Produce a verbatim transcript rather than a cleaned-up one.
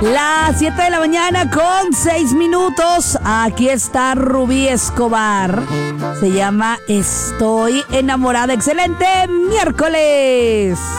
Las siete de la mañana con seis minutos. Aquí está Rubí Escobar. Se llama Estoy enamorada. Excelente miércoles.